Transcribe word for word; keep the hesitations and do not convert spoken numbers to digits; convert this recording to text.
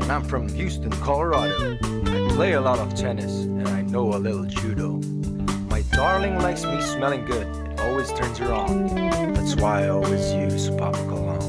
and I'm from Houston, Colorado. I play a lot of tennis, and I know a little judo. My darling likes me smelling good, it always turns her on. That's why I always use Papa Cologne.